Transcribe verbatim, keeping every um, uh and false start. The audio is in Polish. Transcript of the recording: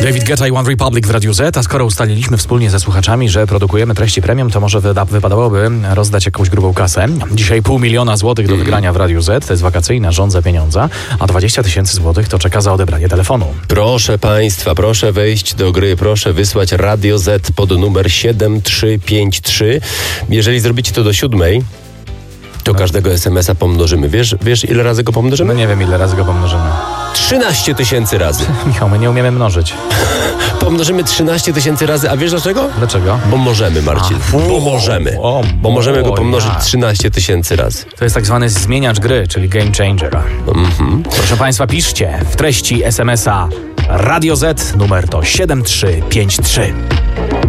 David Guetta i One Republic w Radiu Z, a skoro ustaliliśmy wspólnie ze słuchaczami, że produkujemy treści premium, to może wyda- wypadałoby rozdać jakąś grubą kasę. Dzisiaj pół miliona złotych do wygrania w Radiu Z, to jest wakacyjna rząd za pieniądza, a dwadzieścia tysięcy złotych to czeka za odebranie telefonu. Proszę Państwa, proszę wejść do gry, proszę wysłać Radio Z pod numer siedem trzy pięć trzy. Jeżeli zrobicie to do siódmej, to no. każdego es em es a pomnożymy. Wiesz, wiesz ile razy go pomnożymy? No nie wiem, ile razy go pomnożymy. trzynaście tysięcy razy. Michał, my nie umiemy mnożyć. Pomnożymy trzynaście tysięcy razy, a wiesz dlaczego? Dlaczego? Bo możemy, Marcin. A, bo możemy. O, bo możemy go o, pomnożyć ja. trzynaście tysięcy razy. To jest tak zwany zmieniacz gry, czyli game changer. Mhm. Proszę Państwa, piszcie w treści es em es a Radio Z, numer to siedem trzy pięć trzy.